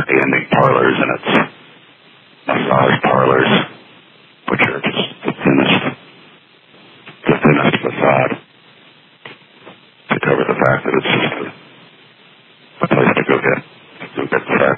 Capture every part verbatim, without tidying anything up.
happy ending parlors, and it's massage parlors, which are just the thinnest, the thinnest facade to cover the fact that it's just a, a place to go get, go get sex.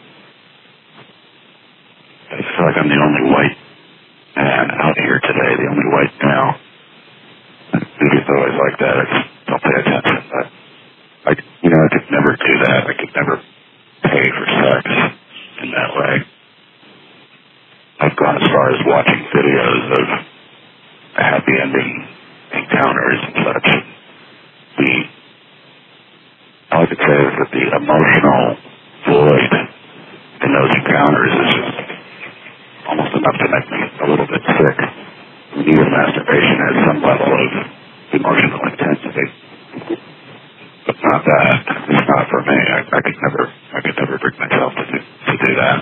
I feel like I'm the only white man out here today, the only white male. Maybe it's always like that. I just don't pay attention. But I, you know, I could never do that. I could never pay for sex in that way. I've gone as far as watching videos of happy ending encounters and such. The, all I could say is that the emotional void in those encounters is just almost enough to make me a little bit sick. Even masturbation has some level of emotional intensity, but not that. It's not for me. I, I could never, I could never bring myself to do, to do that.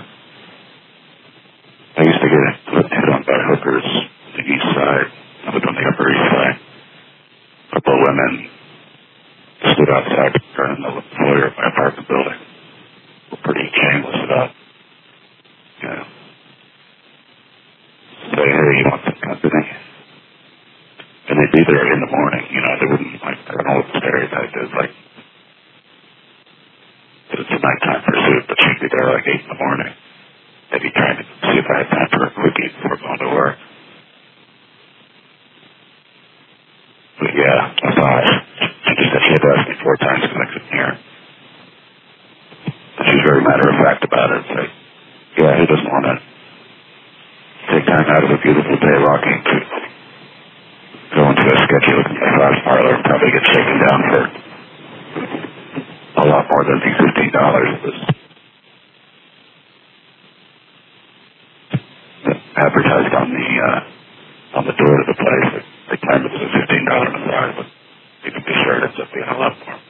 I used to get hit on by hookers on the east side. I lived on the upper east side. A couple of women stood outside in the foyer of my apartment building. Were pretty shameless about, you know, say, hey, you want some company? And they'd be there in the morning, you know, they wouldn't, like, I don't know what the stereotype is, like, that it's a nighttime pursuit, but she'd be there like eight in the morning. They'd be trying to see if I had time for a quickie before going to work. But yeah, I thought, she just said she had to ask me four times because I couldn't hear. But she was very matter of fact about it. It's like, yeah, he doesn't want to take time out of a beautiful day walking to go into a sketchy looking massage parlor and probably get shaken down for a lot more than the fifteen dollars it was advertised on the uh, on the door to the place. They claimed it was a fifteen dollar massage, but you can be sure it ends up being a lot more.